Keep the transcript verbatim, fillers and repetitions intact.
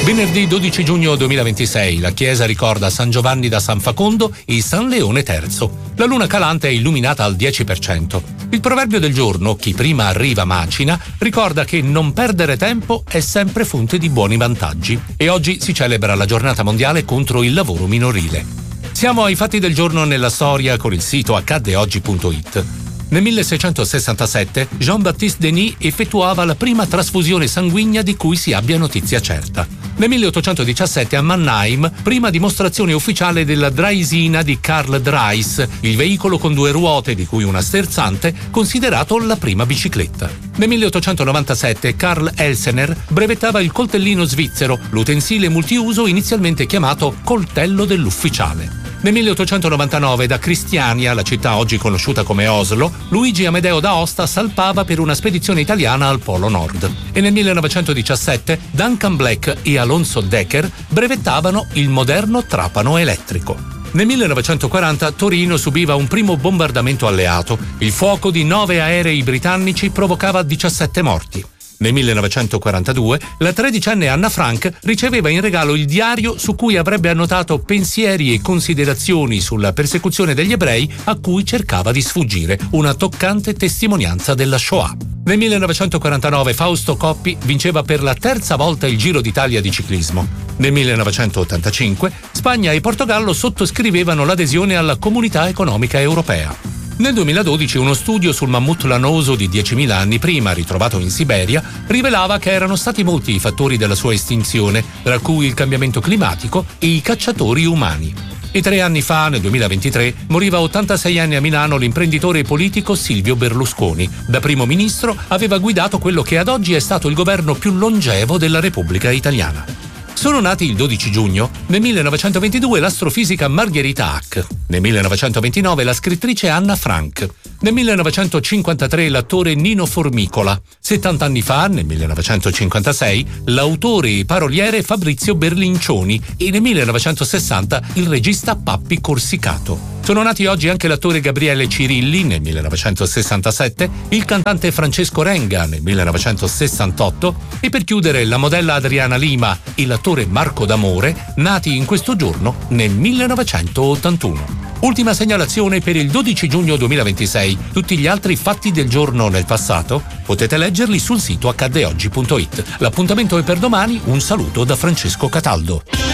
Venerdì dodici giugno duemilaventisei la chiesa ricorda San Giovanni da San Facondo e San Leone terzo. La luna calante è illuminata al dieci per cento. Il proverbio del giorno, chi prima arriva macina, ricorda che non perdere tempo è sempre fonte di buoni vantaggi. E oggi si celebra la giornata mondiale contro il lavoro minorile. Siamo ai fatti del giorno nella storia con il sito accadde oggi punto it. Nel milleseicentosessantasette Jean-Baptiste Denis effettuava la prima trasfusione sanguigna di cui si abbia notizia certa. Nel milleottocentodiciassette a Mannheim, prima dimostrazione ufficiale della Draisina di Karl Dreis, il veicolo con due ruote di cui una sterzante, considerato la prima bicicletta. Nel milleottocentonovantasette Karl Elsener brevettava il coltellino svizzero, l'utensile multiuso inizialmente chiamato coltello dell'ufficiale. Nel milleottocentonovantanove da Cristiania, la città oggi conosciuta come Oslo, Luigi Amedeo d'Aosta salpava per una spedizione italiana al Polo Nord. E nel millenovecentodiciassette Duncan Black e Alonso Decker brevettavano il moderno trapano elettrico. Nel millenovecentoquaranta Torino subiva un primo bombardamento alleato. Il fuoco di nove aerei britannici provocava diciassette morti. Nel millenovecentoquarantadue la tredicenne Anna Frank riceveva in regalo il diario su cui avrebbe annotato pensieri e considerazioni sulla persecuzione degli ebrei a cui cercava di sfuggire, una toccante testimonianza della Shoah. Nel millenovecentoquarantanove Fausto Coppi vinceva per la terza volta il Giro d'Italia di ciclismo. Nel millenovecentottantacinque Spagna e Portogallo sottoscrivevano l'adesione alla Comunità Economica Europea. Nel duemiladodici uno studio sul mammut lanoso di diecimila anni prima, ritrovato in Siberia, rivelava che erano stati molti i fattori della sua estinzione, tra cui il cambiamento climatico e i cacciatori umani. E tre anni fa, nel duemilaventitré, moriva a ottantasei anni a Milano l'imprenditore politico Silvio Berlusconi. Da primo ministro aveva guidato quello che ad oggi è stato il governo più longevo della Repubblica Italiana. Sono nati il dodici giugno, nel millenovecentoventidue l'astrofisica Margherita Hack, nel millenovecentoventinove la scrittrice Anna Frank, nel millenovecentocinquantatré l'attore Nino Formicola, settanta anni fa, nel millenovecentocinquantasei, l'autore e paroliere Fabrizio Berlincioni e nel millenovecentosessanta il regista Pappi Corsicato. Sono nati oggi anche l'attore Gabriele Cirilli nel millenovecentosessantasette, il cantante Francesco Renga nel millenovecentosessantotto e per chiudere la modella Adriana Lima e l'attore Marco D'Amore, nati in questo giorno nel millenovecentottantuno. Ultima segnalazione per il dodici giugno duemilaventisei. Tutti gli altri fatti del giorno nel passato potete leggerli sul sito accadde oggi punto it. L'appuntamento è per domani. Un saluto da Francesco Cataldo.